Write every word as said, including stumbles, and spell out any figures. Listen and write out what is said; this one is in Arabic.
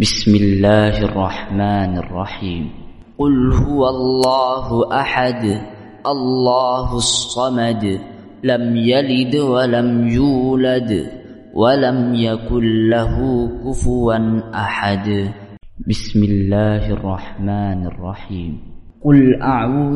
بسم الله الرحمن الرحيم. قل هو الله أحد الله الصمد لم يلد ولم يولد ولم يكن له كفوا أحد. بسم الله الرحمن الرحيم. قل أعوذ